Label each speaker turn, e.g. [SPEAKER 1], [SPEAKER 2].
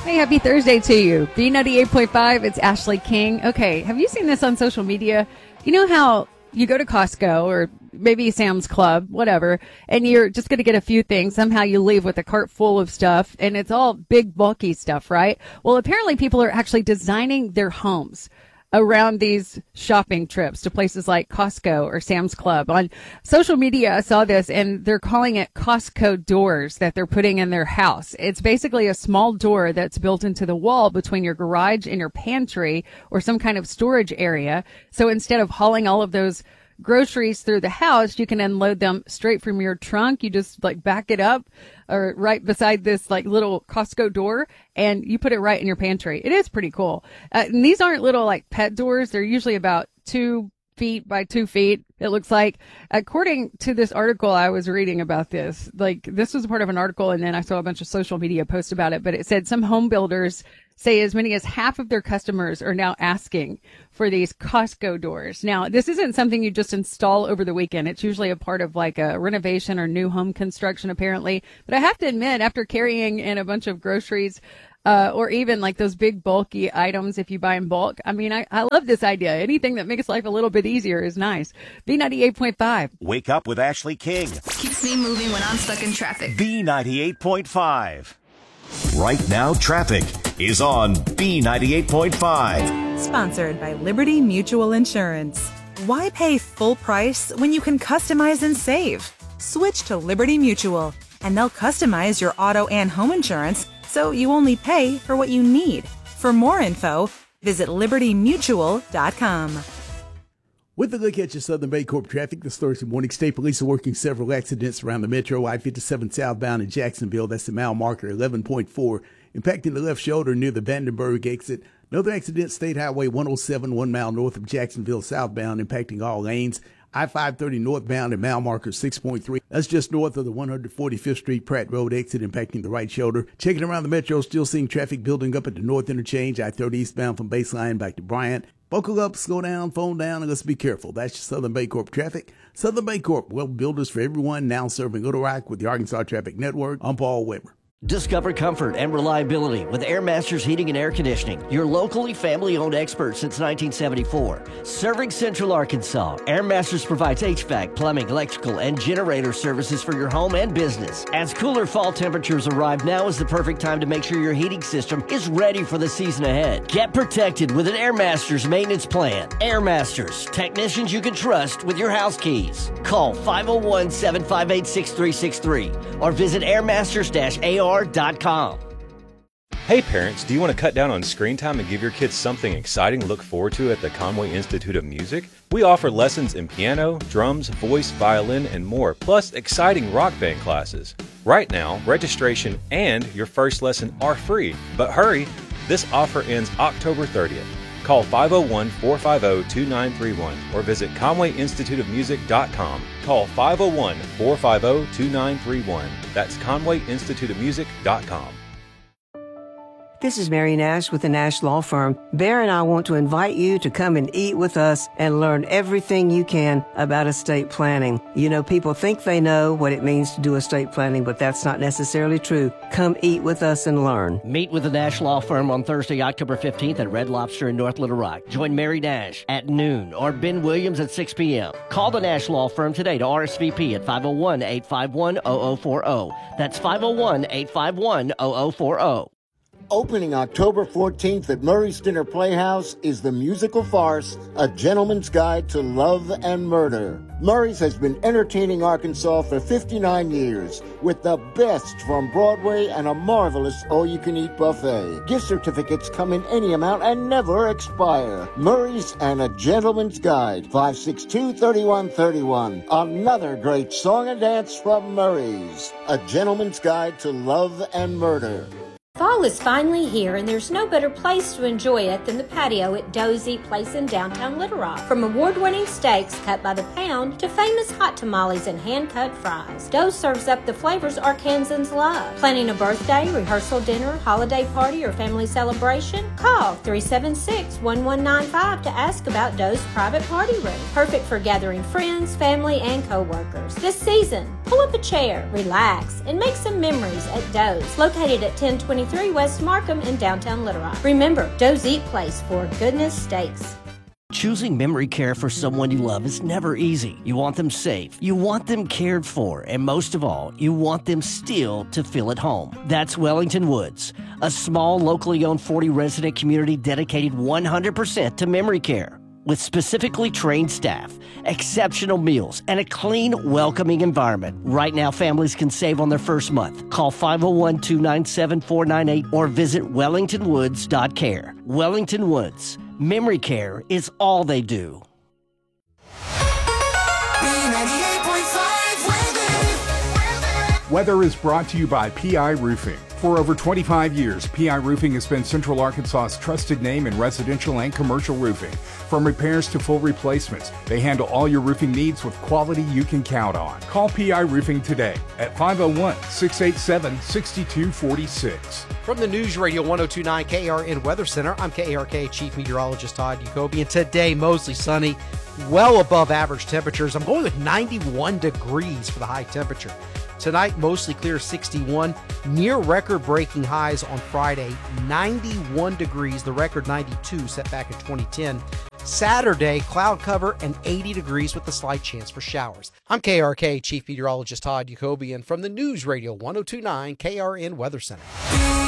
[SPEAKER 1] Hey, happy Thursday to you. B98.5, it's Ashley King. Okay, have you seen this on social media? You know how you go to Costco or maybe Sam's Club, whatever, and you're just going to get a few things. Somehow you leave with a cart full of stuff, and it's all big, bulky stuff, right? Well, apparently people are actually designing their homes around these shopping trips to places like Costco or Sam's Club. On social media, I saw this, and they're calling it Costco doors that they're putting in their house. It's basically a small door that's built into the wall between your garage and your pantry or some kind of storage area. So instead of hauling all of those groceries through the house, you can unload them straight from your trunk. You just like back it up or right beside this like little Costco door, and you put it right in your pantry. It is pretty cool. And these aren't little like pet doors. They're usually about 2 feet by 2 feet. It looks like, according to this article I was reading about this, like this was part of an article, and then I saw a bunch of social media posts about it, but it said some home builders say as many as half of their customers are now asking for these Costco doors. Now, this isn't something you just install over the weekend. It's usually a part of like a renovation or new home construction, apparently. But I have to admit, after carrying in a bunch of groceries, or even like those big bulky items if you buy in bulk, I mean, I love this idea. Anything that makes life a little bit easier is nice. B98.5.
[SPEAKER 2] Wake up with Ashley King.
[SPEAKER 3] Keeps me moving when I'm stuck in traffic.
[SPEAKER 2] B98.5. Right now, traffic is on B98.5.
[SPEAKER 4] Sponsored by Liberty Mutual Insurance. Why pay full price when you can customize and save? Switch to Liberty Mutual, and they'll customize your auto and home insurance so you only pay for what you need. For more info, visit libertymutual.com.
[SPEAKER 5] With a look at your Southern Bancorp traffic this Thursday morning, State Police are working several accidents around the metro. I-57 southbound in Jacksonville, that's the mile marker 11.4, impacting the left shoulder near the Vandenberg exit. Another accident, State Highway 107, 1 mile north of Jacksonville southbound, impacting all lanes. I-530 northbound at mile marker 6.3. That's just north of the 145th Street Pratt Road exit, impacting the right shoulder. Checking around the metro, still seeing traffic building up at the north interchange. I-30 eastbound from Baseline back to Bryant. Buckle up, slow down, phone down, and let's be careful. That's your Southern Bancorp traffic. Southern Bancorp, well, builders for everyone, now serving Little Rock with the Arkansas Traffic Network. I'm Paul Weber.
[SPEAKER 6] Discover comfort and reliability with Air Masters Heating and Air Conditioning, your locally family-owned expert since 1974. Serving Central Arkansas, Air Masters provides HVAC, plumbing, electrical, and generator services for your home and business. As cooler fall temperatures arrive, now is the perfect time to make sure your heating system is ready for the season ahead. Get protected with an Air Masters maintenance plan. Air Masters, technicians you can trust with your house keys. Call 501-758-6363 or visit airmasters-ar.com.
[SPEAKER 7] Hey parents, do you want to cut down on screen time and give your kids something exciting to look forward to at the Conway Institute of Music? We offer lessons in piano, drums, voice, violin, and more, plus exciting rock band classes. Right now, registration and your first lesson are free, but hurry, this offer ends October 30th. Call 501-450-2931 or visit ConwayInstituteOfMusic.com. Call 501-450-2931. That's ConwayInstituteOfMusic.com.
[SPEAKER 8] This is Mary Nash with the Nash Law Firm. Bear and I want to invite you to come and eat with us and learn everything you can about estate planning. You know, people think they know what it means to do estate planning, but that's not necessarily true. Come eat with us and learn.
[SPEAKER 6] Meet with the Nash Law Firm on Thursday, October 15th at Red Lobster in North Little Rock. Join Mary Nash at noon or Ben Williams at 6 p.m. Call the Nash Law Firm today to RSVP at 501-851-0040. That's 501-851-0040.
[SPEAKER 9] Opening October 14th at Murray's Dinner Playhouse is the musical farce, A Gentleman's Guide to Love and Murder. Murray's has been entertaining Arkansas for 59 years with the best from Broadway and a marvelous all-you-can-eat buffet. Gift certificates come in any amount and never expire. Murray's and A Gentleman's Guide, 562-3131. Another great song and dance from Murray's. A Gentleman's Guide to Love and Murder.
[SPEAKER 10] Fall is finally here, and there's no better place to enjoy it than the patio at Dozy Place in downtown Little Rock. From award-winning steaks cut by the pound to famous hot tamales and hand-cut fries, Doze serves up the flavors Arkansans love. Planning a birthday, rehearsal dinner, holiday party, or family celebration? Call 376-1195 to ask about Doze's private party room. Perfect for gathering friends, family, and co-workers. This season, Pull up a chair, relax, and make some memories at Doe's, located at 1023 West Markham in downtown Little Rock. Remember, Doe's Eat Place for goodness steaks.
[SPEAKER 6] Choosing memory care for someone you love is never easy. You want them safe, you want them cared for, and most of all, you want them still to feel at home. That's Wellington Woods, a small, locally owned 40-resident community dedicated 100% to memory care. With specifically trained staff, exceptional meals, and a clean, welcoming environment. Right now, families can save on their first month. Call 501-297-498 or visit wellingtonwoods.care. Wellington Woods. Memory care is all they do.
[SPEAKER 11] Weather is brought to you by PI Roofing. For over 25 years, PI Roofing has been Central Arkansas's trusted name in residential and commercial roofing. From repairs to full replacements, they handle all your roofing needs with quality you can count on. Call PI Roofing today at 501-687-6246.
[SPEAKER 12] From the News Radio 102.9 KRN Weather Center, I'm KARK Chief Meteorologist Todd Jacoby, and today mostly sunny, well above average temperatures. I'm going with 91 degrees for the high temperature. Tonight, mostly clear, 61. Near record-breaking highs on Friday, 91 degrees. The record 92 set back in 2010. Saturday, cloud cover and 80 degrees with a slight chance for showers. I'm KRK Chief Meteorologist Todd Jacoby, and from the News Radio 102.9 KRN Weather Center.